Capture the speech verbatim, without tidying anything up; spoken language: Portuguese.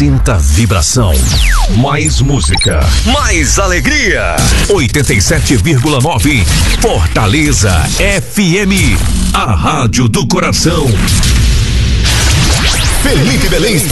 Sinta a vibração. Mais música. Mais alegria. oitenta e sete vírgula nove Fortaleza F M. A rádio do coração. Felipe Belém está